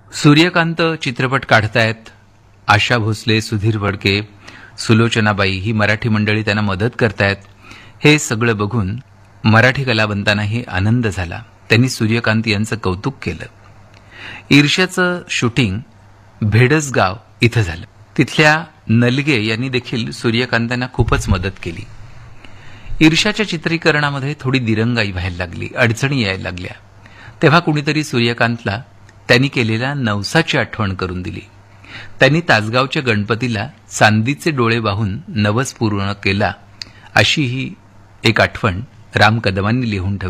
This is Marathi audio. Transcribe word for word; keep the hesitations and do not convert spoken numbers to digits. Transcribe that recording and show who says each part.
Speaker 1: सूर्यकांत चित्रपट काढतायत. आशा भोसले, सुधीर फडके, सुलोचनाबाई ही मराठी मंडळी त्यांना मदत करतायत. हे सगळं बघून मराठी कलावंतांनाही आनंद झाला. त्यांनी सूर्यकांत यांचं कौतुक केलं. ईर्ष्याचं शूटिंग भेडसगाव इथं झालं. तिथल्या नलगे यांनी देखील सूर्यकांतांना खूपच मदत केली. ईर्ष्याच्या चित्रीकरणामध्ये थोडी दिरंगाई व्हायला लागली, अडचणी यायला लागल्या. तेव्हा कुणीतरी सूर्यकांतला त्यांनी केलेल्या नवसाची आठवण करून दिली. त्यांनी तासगावच्या गणपतीला चांदीचे डोळे वाहून नवस पूर्ण केला, अशी ही एक आठवण राम कदमांनी लिहून ठेवली.